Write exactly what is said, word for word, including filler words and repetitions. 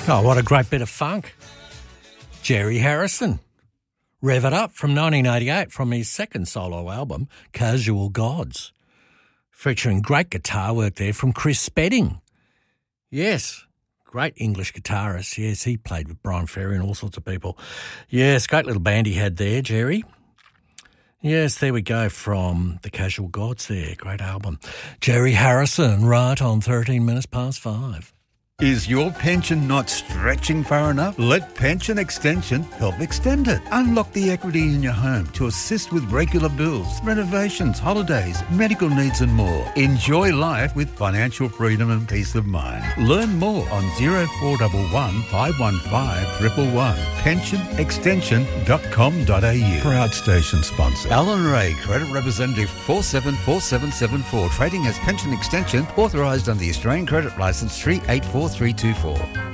Oh, what a great bit of funk. Jerry Harrison. Rev It Up from nineteen eighty-eight from his second solo album, Casual Gods. Featuring great guitar work there from Chris Spedding. Yes, great English guitarist. Yes, he played with Brian Ferry and all sorts of people. Yes, great little band he had there, Jerry. Yes, there we go from the Casual Gods there. Great album. Jerry Harrison, right on thirteen minutes past five. Is your pension not stretching far enough? Let Pension Extension help extend it. Unlock the equity in your home to assist with regular bills, renovations, holidays, medical needs and more. Enjoy life with financial freedom and peace of mind. Learn more on zero four one one, five one five, one one one. pension extension dot com dot a u. Proud station sponsor. Alan Ray, Credit Representative four seven four seven seven four. Trading as Pension Extension, authorised under the Australian Credit Licence three eight four three two four.